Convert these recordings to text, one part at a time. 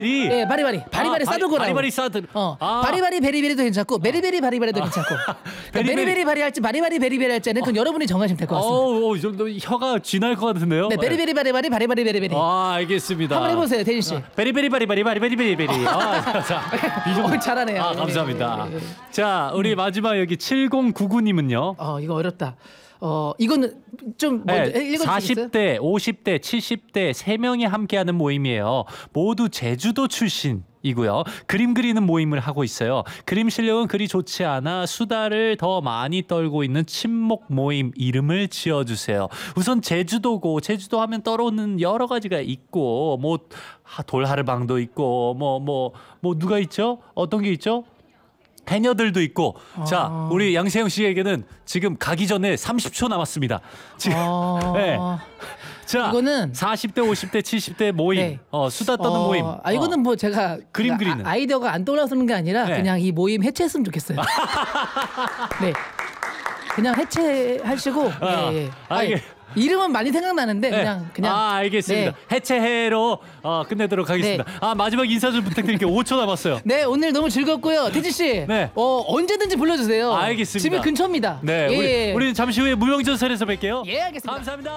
예, 바리바리 싸들고 바리바리 싸들. 바리바리 베리베리도 괜찮고 메리베리 바리바리도 괜찮고. 그러니까 메리베리 바리 할지 바리바리 베리베리 할지는 그건 여러분이 정하시면 될 것 같습니다. 이 정도 혀가 쥐날 것 같은데요. 네, 베리베리 바리바리 바리바리 베리베리. 알겠습니다. 한번 해보세요, 태진 씨. 베리베리 바리바리 베리베리. 자, 이 정도. 잘하네요. 감사합니다. 예. 자, 우리 마지막 여기 7099님은요. 이거 어렵다. 이거는 좀 먼저 읽어주시겠어요? 40대, 50대, 70대 3명이 함께하는 모임이에요. 모두 제주도 출신이고요. 그림 그리는 모임을 하고 있어요. 그림 실력은 그리 좋지 않아 수다를 더 많이 떨고 있는 친목 모임 이름을 지어주세요. 우선 제주도고 제주도 하면 떠오르는 여러 가지가 있고 뭐 돌하르방도 있고 뭐 누가 있죠? 어떤 게 있죠? 해녀들도 있고. 자, 우리 양세형 씨에게는 지금 가기 전에 30초 남았습니다. 지금 네. 자, 이거는 40대, 50대, 70대 모임. 네. 수다 떠는 모임. 이거는 뭐 제가 그림 그리는 아이디어가 안 떠올라서는 게 아니라 네. 그냥 이 모임 해체했으면 좋겠어요. 네, 그냥 해체하시고. 예. 이름은 많이 생각나는데 그냥. 알겠습니다. 네. 해체해로 끝내도록 하겠습니다. 마지막 인사 좀 부탁드릴게요. 5초 남았어요. 네, 오늘 너무 즐겁고요. 태진 씨, 네. 언제든지 불러주세요. 알겠습니다. 집이 근처입니다. 네, 예. 우리는 잠시 후에 무명전설에서 뵐게요. 예, 알겠습니다. 감사합니다.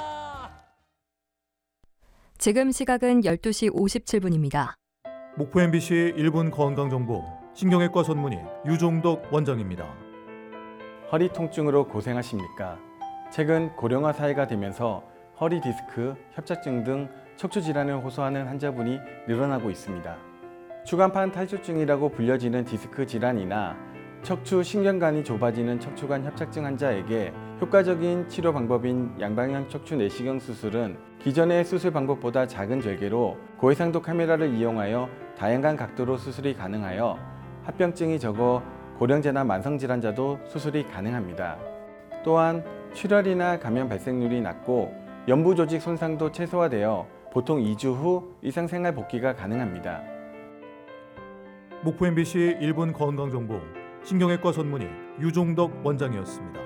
지금 시각은 12시 57분입니다. 목포 MBC 1분 건강정보 신경외과 전문의 유종덕 원장입니다. 허리 통증으로 고생하십니까? 최근 고령화 사회가 되면서 허리 디스크, 협착증 등 척추 질환을 호소하는 환자분이 늘어나고 있습니다. 추간판 탈출증이라고 불려지는 디스크 질환이나 척추 신경관이 좁아지는 척추관 협착증 환자에게 효과적인 치료 방법인 양방향 척추 내시경 수술은 기존의 수술 방법보다 작은 절개로 고해상도 카메라를 이용하여 다양한 각도로 수술이 가능하여 합병증이 적어 고령자나 만성질환자도 수술이 가능합니다. 또한 출혈이나 감염 발생률이 낮고 연부 조직 손상도 최소화되어 보통 2주 후 일상생활 복귀가 가능합니다. 목포 MBC 1분 건강정보 신경외과 전문의 유종덕 원장이었습니다.